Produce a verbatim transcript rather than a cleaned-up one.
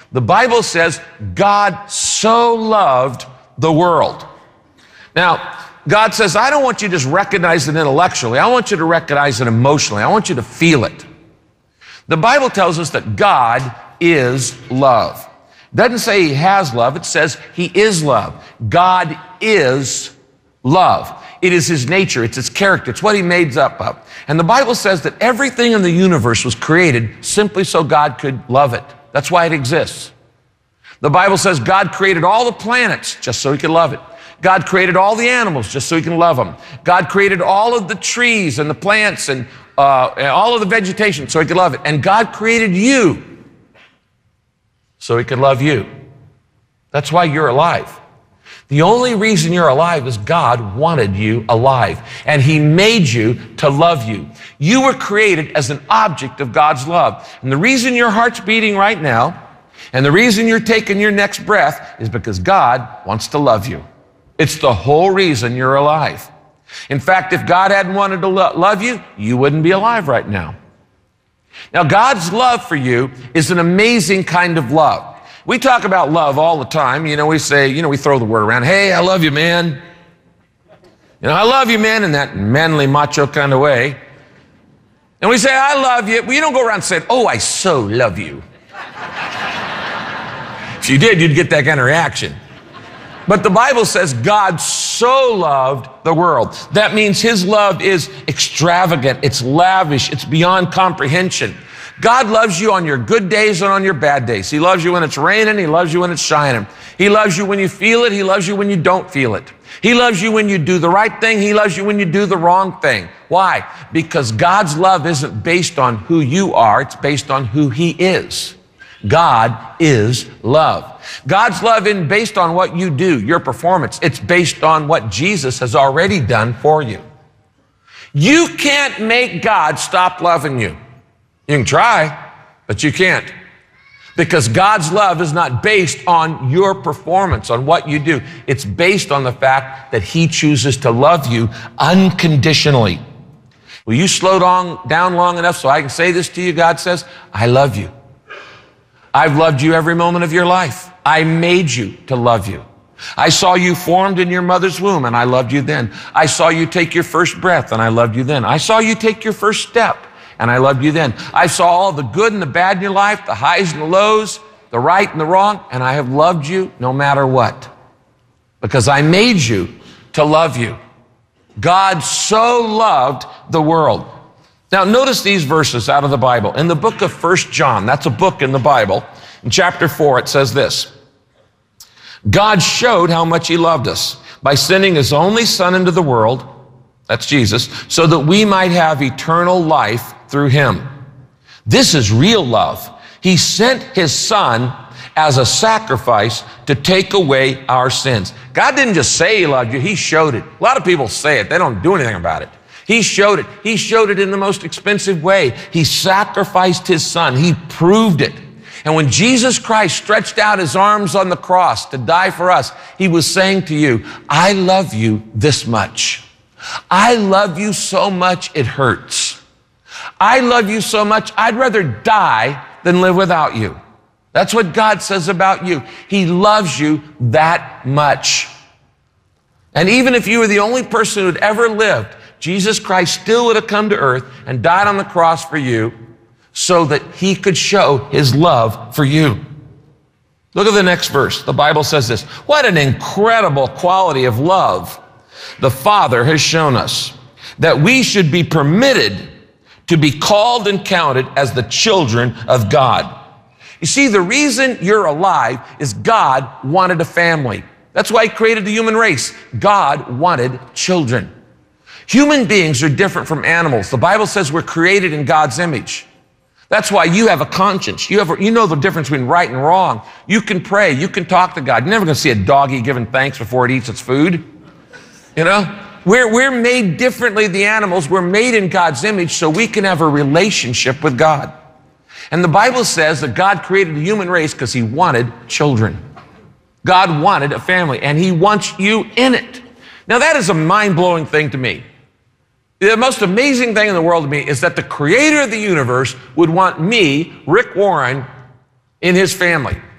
The Bible says God so loved the world. Now, God says, I don't want you to just recognize it intellectually. I want you to recognize it emotionally. I want you to feel it. The Bible tells us that God is love. It doesn't say he has love. It says he is love. God is love. It is his nature. It's his character. It's what he made up of. And the Bible says that everything in the universe was created simply so God could love it. That's why it exists. The Bible says God created all the planets just so he could love it. God created all the animals just so he can love them. God created all of the trees and the plants and, uh, and all of the vegetation so he could love it. And God created you so he could love you. That's why you're alive. The only reason you're alive is God wanted you alive, and he made you to love you. You were created as an object of God's love. And the reason your heart's beating right now, and the reason you're taking your next breath, is because God wants to love you. It's the whole reason you're alive. In fact, if God hadn't wanted to lo- love you, you wouldn't be alive right now. Now, God's love for you is an amazing kind of love. We talk about love all the time. You know, we say, you know, we throw the word around. Hey, I love you, man. You know, I love you, man, in that manly, macho kind of way. And we say, I love you. Well, you don't go around saying, oh, I so love you. If you did, you'd get that kind of reaction. But the Bible says God so loved the world. That means his love is extravagant. It's lavish. It's beyond comprehension. God loves you on your good days and on your bad days. He loves you when it's raining. He loves you when it's shining. He loves you when you feel it. He loves you when you don't feel it. He loves you when you do the right thing. He loves you when you do the wrong thing. Why? Because God's love isn't based on who you are. It's based on who he is. God is love. God's love isn't based on what you do, your performance. It's based on what Jesus has already done for you. You can't make God stop loving you. You can try, but you can't. Because God's love is not based on your performance, on what you do. It's based on the fact that he chooses to love you unconditionally. Will you slow down, down long enough so I can say this to you? God says, I love you. I've loved you every moment of your life. I made you to love you. I saw you formed in your mother's womb, and I loved you then. I saw you take your first breath, and I loved you then. I saw you take your first step, and I loved you then. I saw all the good and the bad in your life, the highs and the lows, the right and the wrong, and I have loved you no matter what, because I made you to love you. God so loved the world. Now, notice these verses out of the Bible. In the book of First John, that's a book in the Bible, in chapter four, it says this: God showed how much he loved us by sending his only son into the world, that's Jesus, so that we might have eternal life through him. This is real love. He sent his son as a sacrifice to take away our sins. God didn't just say he loved you, he showed it. A lot of people say it, they don't do anything about it. He showed it. He showed it in the most expensive way. He sacrificed his son. He proved it. And when Jesus Christ stretched out his arms on the cross to die for us, he was saying to you, I love you this much. I love you so much it hurts. I love you so much I'd rather die than live without you. That's what God says about you. He loves you that much. And even if you were the only person who'd ever lived, Jesus Christ still would have come to earth and died on the cross for you so that he could show his love for you. Look at the next verse. The Bible says this: what an incredible quality of love the Father has shown us, that we should be permitted to be called and counted as the children of God. You see, the reason you're alive is God wanted a family. That's why he created the human race. God wanted children. Human beings are different from animals. The Bible says we're created in God's image. That's why you have a conscience. You have, a, you know the difference between right and wrong. You can pray. You can talk to God. You're never going to see a doggy giving thanks before it eats its food. You know, we're, we're made differently than the animals. We're made in God's image so we can have a relationship with God. And the Bible says that God created the human race because he wanted children. God wanted a family, and he wants you in it. Now, that is a mind-blowing thing to me. The most amazing thing in the world to me is that the creator of the universe would want me, Rick Warren, in his family.